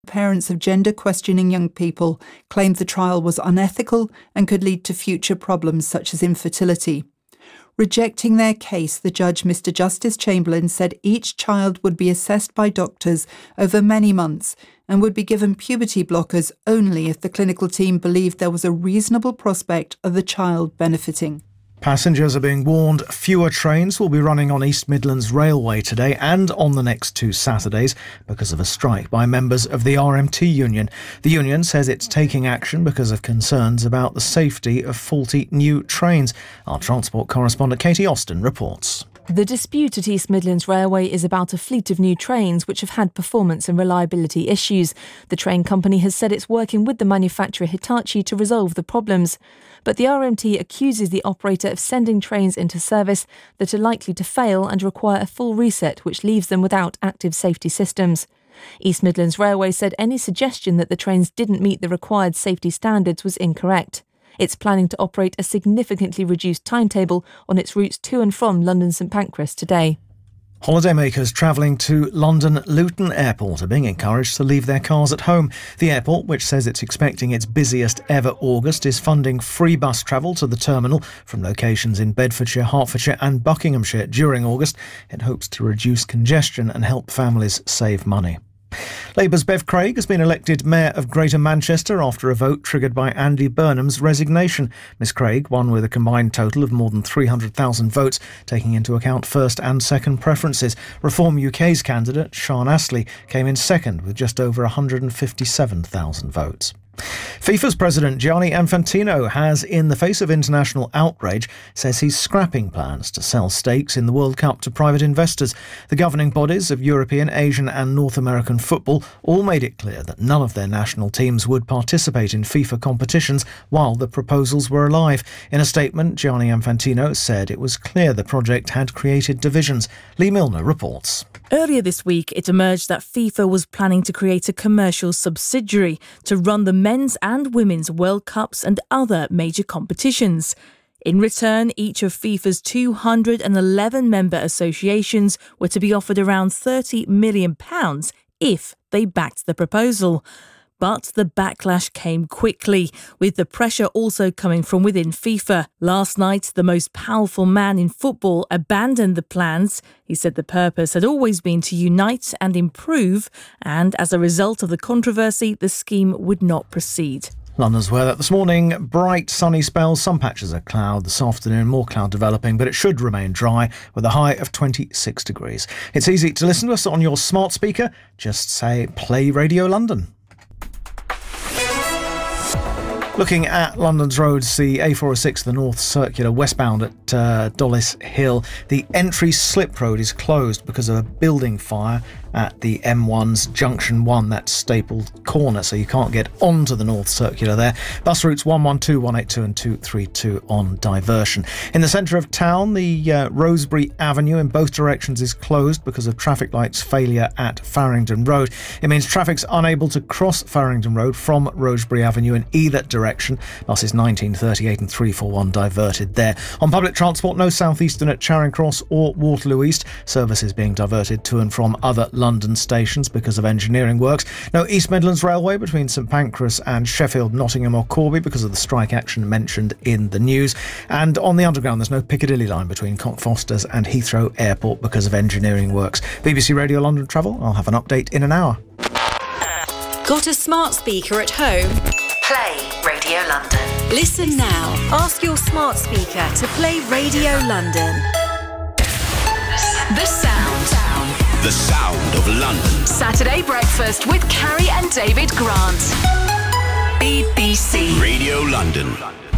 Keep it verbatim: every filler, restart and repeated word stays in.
Parents of gender-questioning young people claimed the trial was unethical and could lead to future problems such as infertility. Rejecting their case, the judge, Mister Justice Chamberlain, said each child would be assessed by doctors over many months and would be given puberty blockers only if the clinical team believed there was a reasonable prospect of the child benefiting. Passengers are being warned fewer trains will be running on East Midlands Railway today and on the next two Saturdays because of a strike by members of the R M T union. The union says it's taking action because of concerns about the safety of faulty new trains. Our transport correspondent Katie Austin reports. The dispute at East Midlands Railway is about a fleet of new trains which have had performance and reliability issues. The train company has said it's working with the manufacturer Hitachi to resolve the problems. But the R M T accuses the operator of sending trains into service that are likely to fail and require a full reset, which leaves them without active safety systems. East Midlands Railway said any suggestion that the trains didn't meet the required safety standards was incorrect. It's planning to operate a significantly reduced timetable on its routes to and from London St Pancras today. Holidaymakers travelling to London Luton Airport are being encouraged to leave their cars at home. The airport, which says it's expecting its busiest ever August, is funding free bus travel to the terminal from locations in Bedfordshire, Hertfordshire and Buckinghamshire during August. It hopes to reduce congestion and help families save money. Labour's Bev Craig has been elected Mayor of Greater Manchester after a vote triggered by Andy Burnham's resignation. Miss Craig won with a combined total of more than three hundred thousand votes, taking into account first and second preferences. Reform U K's candidate, Sean Astley, came in second with just over one hundred fifty-seven thousand votes. FIFA's president Gianni Infantino has, in the face of international outrage, says he's scrapping plans to sell stakes in the World Cup to private investors. The governing bodies of European, Asian and North American football all made it clear that none of their national teams would participate in FIFA competitions while the proposals were alive. In a statement, Gianni Infantino said it was clear the project had created divisions. Lee Milner reports. Earlier this week, it emerged that FIFA was planning to create a commercial subsidiary to run the men's and women's World Cups and other major competitions. In return, each of FIFA's two hundred eleven member associations were to be offered around thirty million pounds if they backed the proposal. But the backlash came quickly, with the pressure also coming from within FIFA. Last night, the most powerful man in football abandoned the plans. He said the purpose had always been to unite and improve, and as a result of the controversy, the scheme would not proceed. London's weather this morning, bright sunny spells, some patches of cloud. This afternoon, more cloud developing, but it should remain dry with a high of twenty-six degrees. It's easy to listen to us on your smart speaker. Just say Play Radio London. Looking at London's roads, the A four oh six, the North Circular westbound at uh, Dollis Hill. The entry slip road is closed because of a building fire at the M one's Junction one, that stapled corner, so you can't get onto the North Circular there. Bus routes one one two, one eight two and two three two on diversion. In the centre of town, the uh, Rosebery Avenue in both directions is closed because of traffic lights failure at Farringdon Road. It means traffic's unable to cross Farringdon Road from Rosebery Avenue in either direction. Buses nineteen, thirty-eight and three forty-one diverted there. On public transport, no southeastern at Charing Cross or Waterloo East. Services being diverted to and from other London stations because of engineering works. No East Midlands Railway between St Pancras and Sheffield, Nottingham or Corby because of the strike action mentioned in the news. And on the Underground, there's no Piccadilly line between Cockfosters and Heathrow Airport because of engineering works. B B C Radio London Travel, I'll have an update in an hour. Got a smart speaker at home? Play Radio London. Listen now. Ask your smart speaker to play Radio London. The sound. The sound of London. Saturday breakfast with Carrie and David Grant. B B C Radio London.